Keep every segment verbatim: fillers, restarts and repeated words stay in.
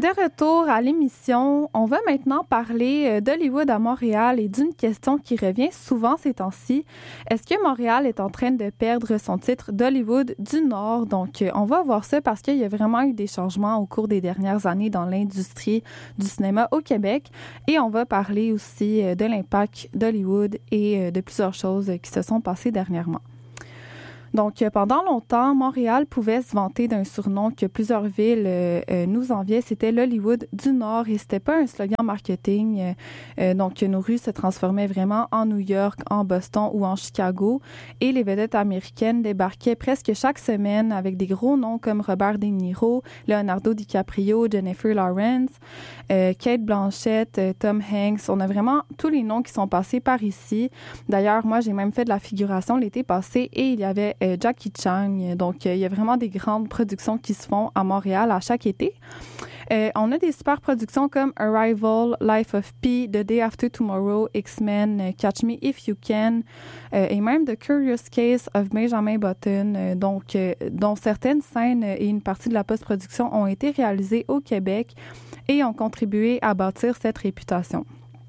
De retour à l'émission, on va maintenant parler d'Hollywood à Montréal et d'une question qui revient souvent ces temps-ci. Est-ce que Montréal est en train de perdre son titre d'Hollywood du Nord? Donc, on va voir ça parce qu'il y a vraiment eu des changements au cours des dernières années dans l'industrie du cinéma au Québec. Et on va parler aussi de l'impact d'Hollywood et de plusieurs choses qui se sont passées dernièrement. Donc, pendant longtemps, Montréal pouvait se vanter d'un surnom que plusieurs villes euh, nous enviaient. C'était l'Hollywood du Nord et c'était pas un slogan marketing. Euh, euh, donc, nos rues se transformaient vraiment en New York, en Boston ou en Chicago. Et les vedettes américaines débarquaient presque chaque semaine avec des gros noms comme Robert De Niro, Leonardo DiCaprio, Jennifer Lawrence, euh, Kate Blanchett, euh, Tom Hanks. On a vraiment tous les noms qui sont passés par ici. D'ailleurs, moi, j'ai même fait de la figuration l'été passé et il y avait Jackie Chan. Donc, il y a vraiment des grandes productions qui se font à Montréal à chaque été. Euh, on a des super productions comme Arrival, Life of Pi, The Day After Tomorrow, X-Men, Catch Me If You Can, euh, et même The Curious Case of Benjamin Button, euh, donc, euh, dont certaines scènes et une partie de la post-production ont été réalisées au Québec et ont contribué à bâtir cette réputation.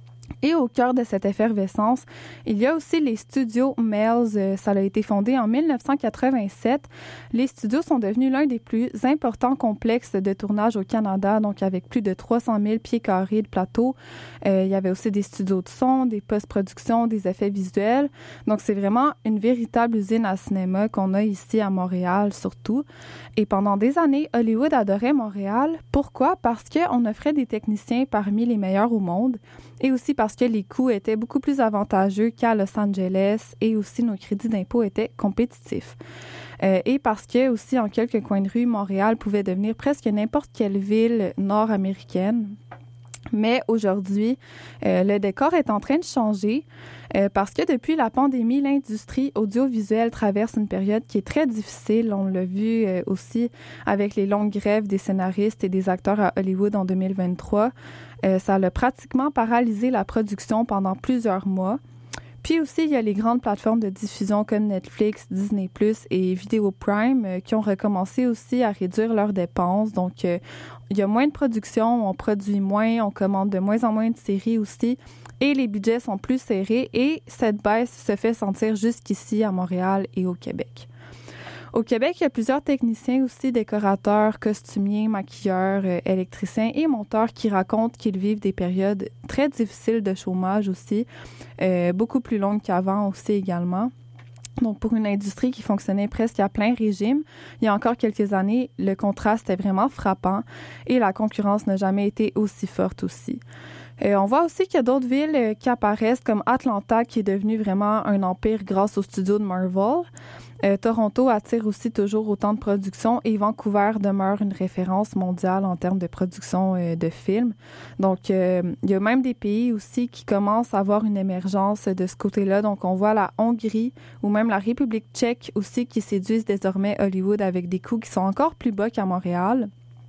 Et au cœur de cette effervescence, il y a aussi les studios Melz. Ça a été fondé en dix-neuf cent quatre-vingt-sept. Les studios sont devenus l'un des plus importants complexes de tournage au Canada, donc avec plus de trois cent mille pieds carrés de plateau. Euh, il y avait aussi des studios de son, des post-productions, des effets visuels. Donc, c'est vraiment une véritable usine à cinéma qu'on a ici à Montréal, surtout. Et pendant des années, Hollywood adorait Montréal. Pourquoi? Parce qu'on offrait des techniciens parmi les meilleurs au monde et aussi parce que les coûts étaient beaucoup plus avantageux qu'à Los Angeles et aussi nos crédits d'impôt étaient compétitifs. Euh, et parce que aussi, en quelques coins de rue, Montréal pouvait devenir presque n'importe quelle ville nord-américaine. Mais aujourd'hui, euh, le décor est en train de changer euh, parce que depuis la pandémie, l'industrie audiovisuelle traverse une période qui est très difficile. On l'a vu euh, aussi avec les longues grèves des scénaristes et des acteurs à Hollywood en deux mille vingt-trois. Euh, ça a pratiquement paralysé la production pendant plusieurs mois. Puis aussi, il y a les grandes plateformes de diffusion comme Netflix, Disney plus et Vidéo Prime euh, qui ont recommencé aussi à réduire leurs dépenses. Donc, euh, il y a moins de production, on produit moins, on commande de moins en moins de séries aussi et les budgets sont plus serrés et cette baisse se fait sentir jusqu'ici à Montréal et au Québec. Au Québec, il y a plusieurs techniciens aussi, décorateurs, costumiers, maquilleurs, euh, électriciens et monteurs qui racontent qu'ils vivent des périodes très difficiles de chômage aussi, euh, beaucoup plus longues qu'avant aussi également. Donc, pour une industrie qui fonctionnait presque à plein régime, il y a encore quelques années, le contraste est vraiment frappant et la concurrence n'a jamais été aussi forte aussi. Euh, on voit aussi qu'il y a d'autres villes euh, qui apparaissent comme Atlanta qui est devenu vraiment un empire grâce aux studios de Marvel. Euh, Toronto attire aussi toujours autant de production et Vancouver demeure une référence mondiale en termes de production euh, de films. Donc, euh, il y a même des pays aussi qui commencent à avoir une émergence de ce côté-là. Donc, on voit la Hongrie ou même la République tchèque aussi qui séduisent désormais Hollywood avec des coûts qui sont encore plus bas qu'à Montréal.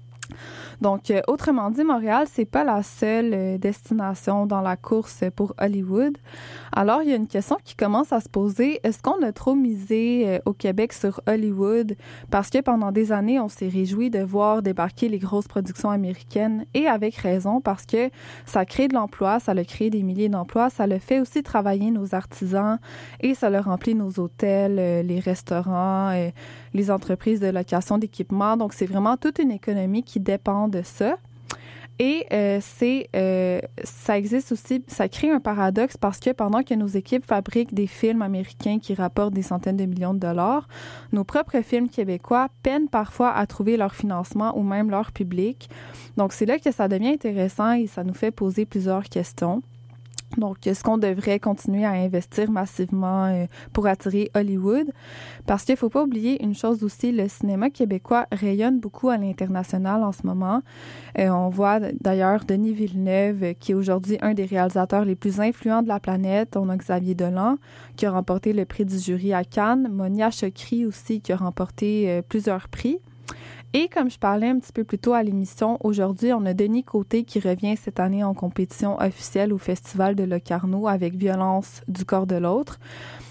Donc, euh, autrement dit, Montréal, c'est pas la seule euh, destination dans la course pour Hollywood. Alors, il y a une question qui commence à se poser. Est-ce qu'on a trop misé euh, au Québec sur Hollywood? Parce que pendant des années, on s'est réjoui de voir débarquer les grosses productions américaines et avec raison parce que ça crée de l'emploi, ça a créé des milliers d'emplois, ça le fait aussi travailler nos artisans et ça le remplit nos hôtels, euh, les restaurants, euh, les entreprises de location d'équipements. Donc, c'est vraiment toute une économie qui dépend de ça. Et euh, c'est euh, ça existe aussi, ça crée un paradoxe parce que pendant que nos équipes fabriquent des films américains qui rapportent des centaines de millions de dollars, nos propres films québécois peinent parfois à trouver leur financement ou même leur public. Donc, c'est là que ça devient intéressant et ça nous fait poser plusieurs questions. Donc, est-ce qu'on devrait continuer à investir massivement euh, pour attirer Hollywood? Parce qu'il ne faut pas oublier une chose aussi, le cinéma québécois rayonne beaucoup à l'international en ce moment. Euh, on voit d'ailleurs Denis Villeneuve, euh, qui est aujourd'hui un des réalisateurs les plus influents de la planète. On a Xavier Dolan, qui a remporté le prix du jury à Cannes. Monia Chokri aussi, qui a remporté euh, plusieurs prix. Et comme je parlais un petit peu plus tôt à l'émission, aujourd'hui, on a Denis Côté qui revient cette année en compétition officielle au Festival de Locarno avec Violence du corps de l'autre.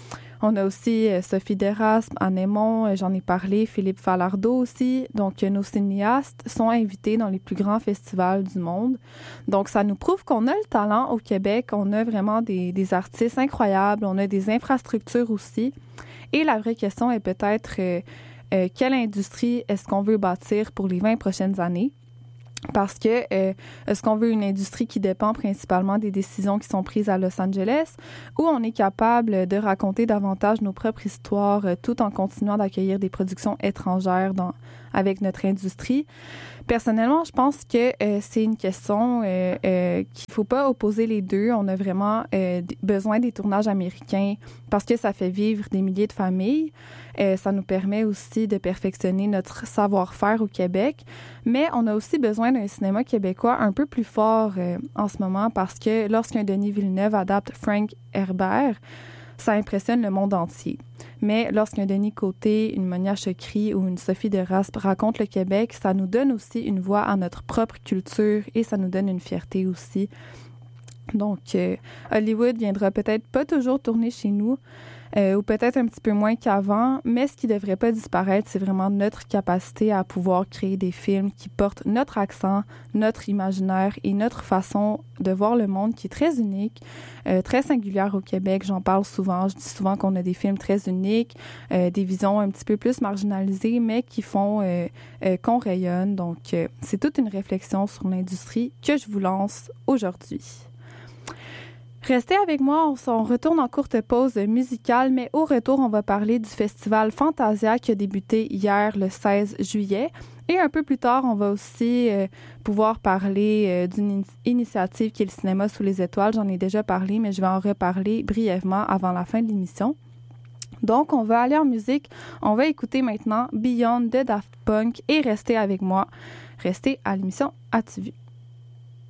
On a aussi euh, Sophie Derasme, Anne Aymon, euh, j'en ai parlé, Philippe Falardeau aussi. Donc, euh, nos cinéastes sont invités dans les plus grands festivals du monde. Donc, ça nous prouve qu'on a le talent au Québec. On a vraiment des, des artistes incroyables. On a des infrastructures aussi. Et la vraie question est peut-être euh, euh, quelle industrie est-ce qu'on veut bâtir pour les vingt prochaines années? Parce que euh, est-ce qu'on veut une industrie qui dépend principalement des décisions qui sont prises à Los Angeles ou on est capable de raconter davantage nos propres histoires euh, tout en continuant d'accueillir des productions étrangères dans, avec notre industrie? Personnellement, je pense que euh, c'est une question euh, euh, qu'il ne faut pas opposer les deux. On a vraiment euh, besoin des tournages américains parce que ça fait vivre des milliers de familles. Euh, ça nous permet aussi de perfectionner notre savoir-faire au Québec. Mais on a aussi besoin d'un cinéma québécois un peu plus fort euh, en ce moment parce que lorsqu'un Denis Villeneuve adapte Frank Herbert, ça impressionne le monde entier. Mais lorsqu'un Denis Côté, une Monia Chokri ou une Sophie Derasme raconte le Québec, ça nous donne aussi une voix à notre propre culture et ça nous donne une fierté aussi. Donc, euh, Hollywood viendra peut-être pas toujours tourner chez nous, euh, ou peut-être un petit peu moins qu'avant, mais ce qui devrait pas disparaître, c'est vraiment notre capacité à pouvoir créer des films qui portent notre accent, notre imaginaire et notre façon de voir le monde qui est très unique, euh, très singulière au Québec. J'en parle souvent, je dis souvent qu'on a des films très uniques, euh, des visions un petit peu plus marginalisées, mais qui font euh, euh, qu'on rayonne. Donc, euh, c'est toute une réflexion sur l'industrie que je vous lance aujourd'hui. Restez avec moi, on, on retourne en courte pause musicale, mais au retour, on va parler du festival Fantasia qui a débuté hier, le seize juillet. Et un peu plus tard, on va aussi euh, pouvoir parler euh, d'une in- initiative qui est le cinéma sous les étoiles. J'en ai déjà parlé, mais je vais en reparler brièvement avant la fin de l'émission. Donc, on va aller en musique. On va écouter maintenant Beyond de Daft Punk et restez avec moi. Restez à l'émission As-tu vu?